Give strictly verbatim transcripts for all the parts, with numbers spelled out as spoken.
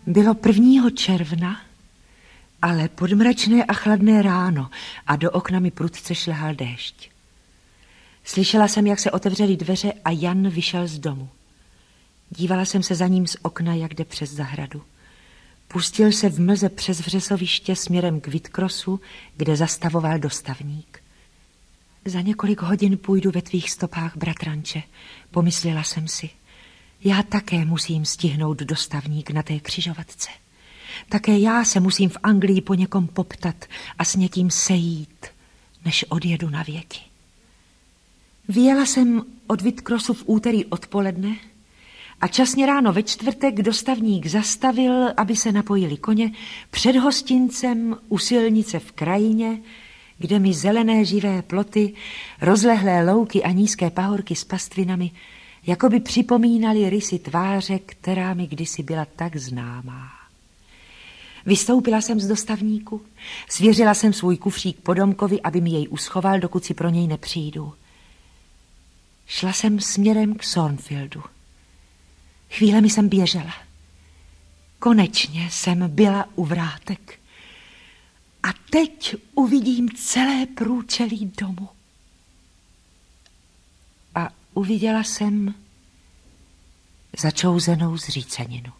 Bylo prvního června, ale podmračné a chladné ráno a do okna mi prudce šlehal déšť. Slyšela jsem, jak se otevřely dveře a Jan vyšel z domu. Dívala jsem se za ním z okna, jak jde přes zahradu. Pustil se v mlze přes vřesoviště směrem k Vítkrosu, kde zastavoval dostavník. Za několik hodin půjdu ve tvých stopách, bratranče, pomyslela jsem si. Já také musím stihnout dostavník na té křižovatce. Také já se musím v Anglii po někom poptat a s někým sejít, než odjedu na věky. Vyjela jsem od Vítkrosu v úterý odpoledne a časně ráno ve čtvrtek dostavník zastavil, aby se napojili koně, před hostincem u silnice v krajině, kde mi zelené živé ploty, rozlehlé louky a nízké pahorky s pastvinami jako by připomínaly rysy tváře, která mi kdysi byla tak známá. Vystoupila jsem z dostavníku, svěřila jsem svůj kufřík podomkovi, aby mi jej uschoval, dokud si pro něj nepřijdu. Šla jsem směrem k Thornfieldu. Chvílemi jsem běžela. Konečně jsem byla u vrátek. A teď uvidím celé průčelí domu. A uviděla jsem začouzenou zříceninu.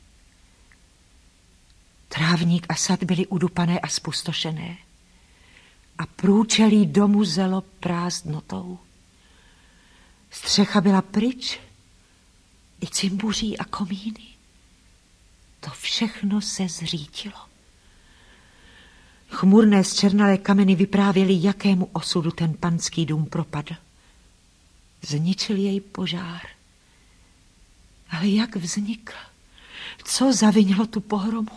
Trávník a sad byly udupané a spustošené. A průčelí domu zelo prázdnotou. Střecha byla pryč, i cimbuří a komíny. To všechno se zřítilo. Chmurné zčernalé kameny vyprávěly, jakému osudu ten panský dům propadl. Zničil jej požár. Ale jak vznikl? Co zavinilo tu pohromu?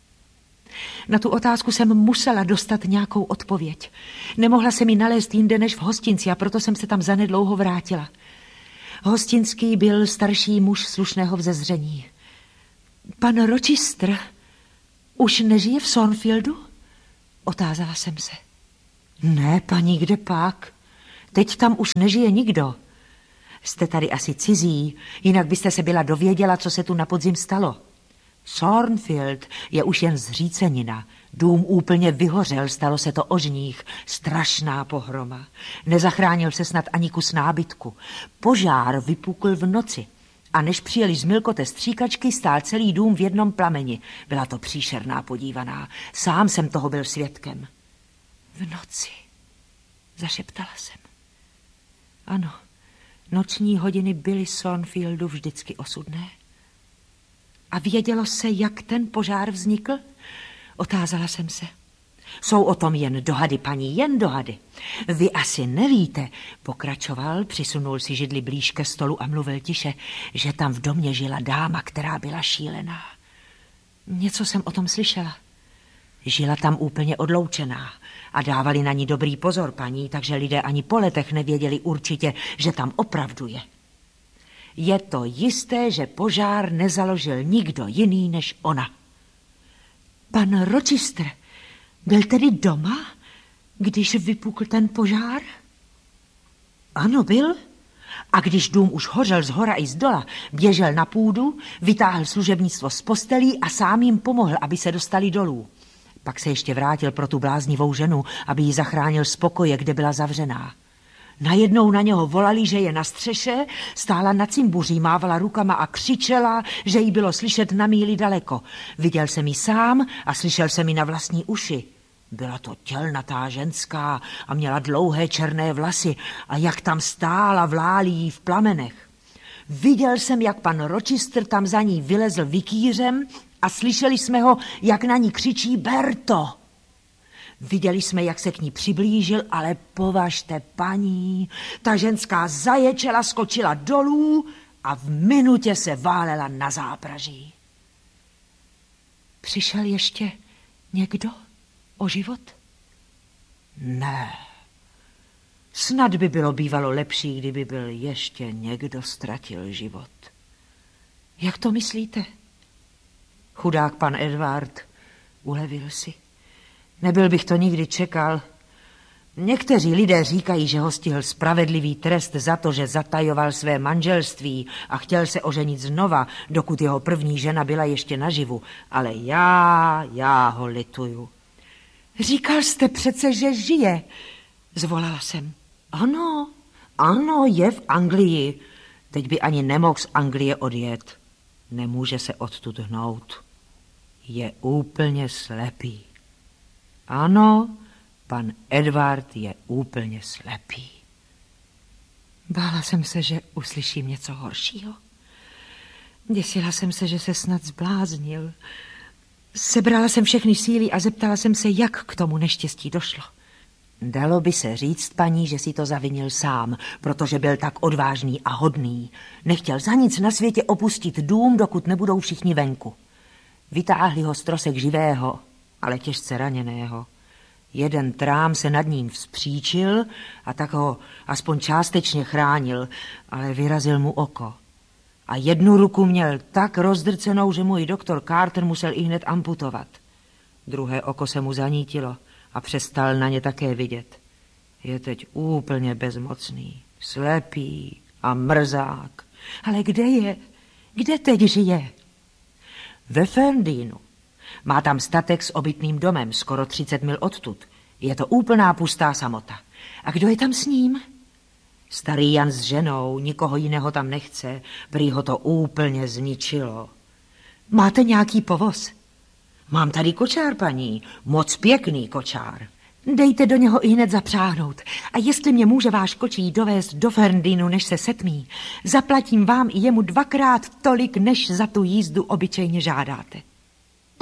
Na tu otázku jsem musela dostat nějakou odpověď. Nemohla se mi nalézt jinde než v hostinci a proto jsem se tam zanedlouho vrátila. Hostinský byl starší muž slušného vzezření. Pan Rochester už nežije v Thornfieldu? Otázala jsem se. Ne, paní, kde pak? Teď tam už nežije nikdo. Jste tady asi cizí, jinak byste se byla dověděla, co se tu na podzim stalo. Thornfield je už jen zřícenina. Dům úplně vyhořel, stalo se to o žních. Strašná pohroma. Nezachránil se snad ani kus nábytku. Požár vypukl v noci. A než přijeli z Milkote stříkačky, stál celý dům v jednom plameni. Byla to příšerná podívaná. Sám jsem toho byl svědkem. V noci, zašeptala jsem. Ano, noční hodiny byly Thornfieldu vždycky osudné. A vědělo se, jak ten požár vznikl? Otázala jsem se. Jsou o tom jen dohady, paní, jen dohady. Vy asi nevíte, pokračoval, přisunul si židli blíž ke stolu a mluvil tiše, že tam v domě žila dáma, která byla šílená. Něco jsem o tom slyšela. Žila tam úplně odloučená a dávali na ní dobrý pozor, paní, takže lidé ani po letech nevěděli určitě, že tam opravdu je. Je to jisté, že požár nezaložil nikdo jiný než ona. Pan Rochester byl tedy doma, když vypukl ten požár? Ano, byl. A když dům už hořel zhora i zdola, běžel na půdu, vytáhl služebnictvo z postelí a sám jim pomohl, aby se dostali dolů. Pak se ještě vrátil pro tu bláznivou ženu, aby ji zachránil z pokoje, kde byla zavřená. Najednou na něho volali, že je na střeše, stála na cimbuří, mávala rukama a křičela, že jí bylo slyšet na míli daleko. Viděl jsem ji sám a slyšel jsem ji na vlastní uši. Byla to tělnatá ženská a měla dlouhé černé vlasy a jak tam stála, vláli jí v plamenech. Viděl jsem, jak pan Rochester tam za ní vylezl vikýřem a slyšeli jsme ho, jak na ní křičí Berto. Viděli jsme, jak se k ní přiblížil, ale považte, paní, ta ženská zaječela, skočila dolů a v minutě se válela na zápraží. Přišel ještě někdo o život? Ne. Snad by bylo bývalo lepší, kdyby byl ještě někdo ztratil život. Jak to myslíte? Chudák pan Edward ulevil si. Nebyl bych to nikdy čekal. Někteří lidé říkají, že ho stihl spravedlivý trest za to, že zatajoval své manželství a chtěl se oženit znova, dokud jeho první žena byla ještě naživu. Ale já, já ho lituju. Říkal jste přece, že žije, zvolala jsem. Ano, ano, je v Anglii. Teď by ani nemohl z Anglie odjet. Nemůže se odtud hnout. Je úplně slepý. Ano, pan Edward je úplně slepý. Bála jsem se, že uslyším něco horšího. Děsila jsem se, že se snad zbláznil. Sebrala jsem všechny síly a zeptala jsem se, jak k tomu neštěstí došlo. Dalo by se říct, paní, že si to zavinil sám, protože byl tak odvážný a hodný. Nechtěl za nic na světě opustit dům, dokud nebudou všichni venku. Vytáhli ho z trosek živého, ale těžce raněného. Jeden trám se nad ním vzpříčil a tak ho aspoň částečně chránil, ale vyrazil mu oko. A jednu ruku měl tak rozdrcenou, že můj doktor Carter musel ihned amputovat. Druhé oko se mu zanítilo a přestal na ně také vidět. Je teď úplně bezmocný, slepý a mrzák. Ale kde je? Kde teď žije? Ve Ferndínu. Má tam statek s obytným domem, skoro třicet mil odtud. Je to úplná pustá samota. A kdo je tam s ním? Starý Jan s ženou, nikoho jiného tam nechce, prý ho to úplně zničilo. Máte nějaký povoz? Mám tady kočár, paní, moc pěkný kočár. Dejte do něho i hned zapřáhnout. A jestli mě může váš kočí dovést do Ferndínu, než se setmí, zaplatím vám i jemu dvakrát tolik, než za tu jízdu obyčejně žádáte.